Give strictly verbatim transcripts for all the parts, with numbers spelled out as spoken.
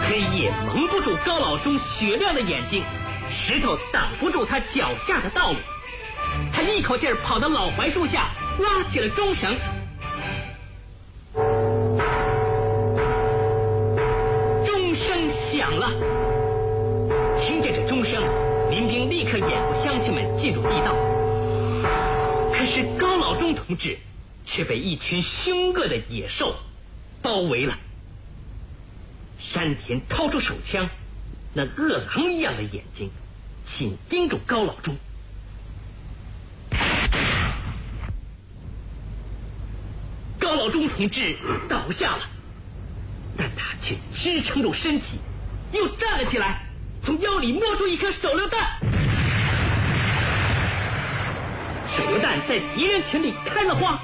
黑夜蒙不住高老中雪亮的眼睛，石头挡不住他脚下的道路。他一口气儿跑到老槐树下，拉起了钟绳。钟声响了，听见这钟声，民兵立刻掩护乡亲们进入地道。可是高老中同志却被一群凶恶的野兽包围了。山田掏出手枪，那饿狼一样的眼睛紧盯住高老中。高老中同志倒下了，但他却支撑住身体，又站了起来，从腰里摸出一颗手榴弹。手榴弹在敌人群里开了花。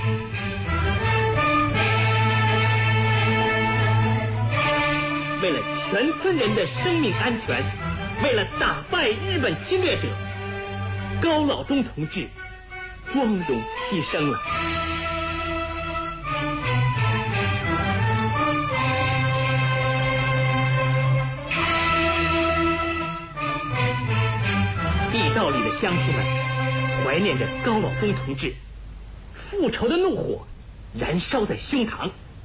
为了全村人的生命安全，为了打败日本侵略者，高老中同志光荣牺牲了。地道里的乡亲们怀念着高老中同志，复仇的怒火燃烧在胸膛。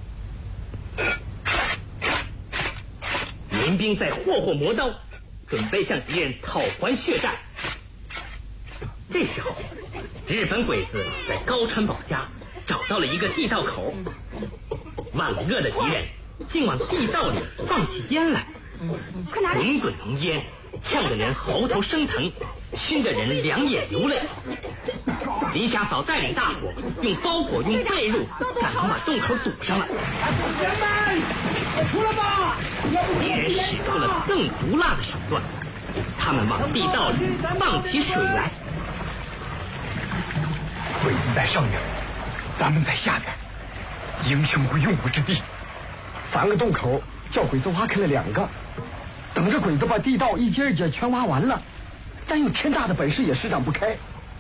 民兵在霍霍磨刀，准备向敌人讨还血债。这时候，日本鬼子在高川宝家找到了一个地道口，万恶的敌人竟往地道里放起烟来，滚滚浓烟呛得人喉头生疼，熏得人两眼流泪。林霞嫂带领大伙用包裹用被褥赶忙把洞口堵上了。人们出来吧！敌人使出了更毒辣的手段，他们往地道里放起水来。 鬼子在上面，咱们在下面，影响过用武之地。 三个洞口叫鬼子挖开了两个，等着鬼子把地道一节一节全挖完了，咱有天大的本事也施展不开。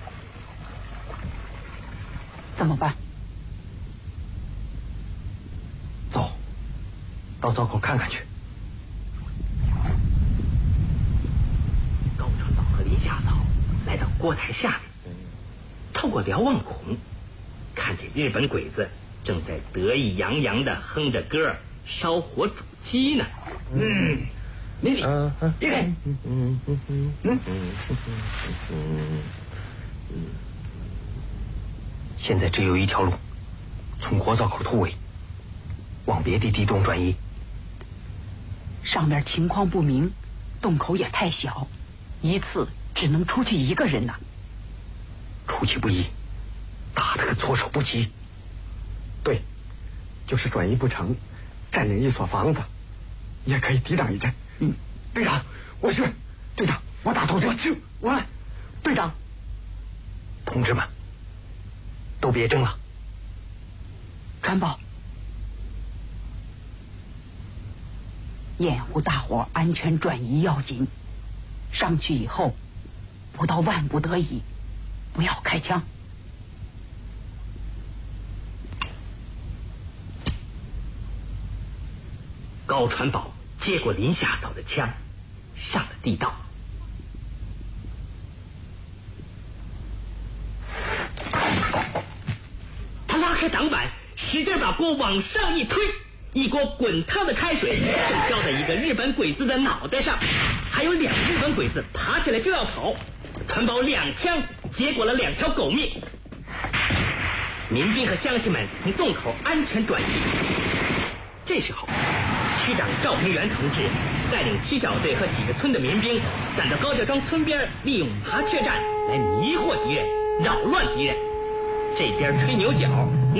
怎么办？ 走，到灶口看看去。 高川宝和林霞嫂来到锅台下面，透过瞭望孔，看见日本鬼子正在得意洋洋地哼着歌烧火煮鸡呢。嗯，你你别开。嗯嗯嗯嗯嗯嗯。现在只有一条路，从火灶口突围，往别的地洞转移。 上面情况不明，洞口也太小，一次只能出去一个人呐。 出其不意，打得个措手不及。 对，就是转移不成，占领一所房子，也可以抵挡一阵。嗯，队长，我去。队长，我打头阵。我去，我来。队长， 同志们，都别争了。 川宝，掩护大伙安全转移要紧。上去以后，不到万不得已，不要开枪。 高传宝接过林霞嫂的枪，上了地道。他拉开挡板，使劲把锅往上一推，一锅滚烫的开水正浇在一个日本鬼子的脑袋上，还有两个日本鬼子爬起来就要跑，传宝两枪结果了两条狗命。民兵和乡亲们从洞口安全转移。这时候，区长赵平原同志带领七小队和几个村的民兵赶到高家庄村边，利用麻雀战来迷惑敌人，扰乱敌人。这边吹牛角，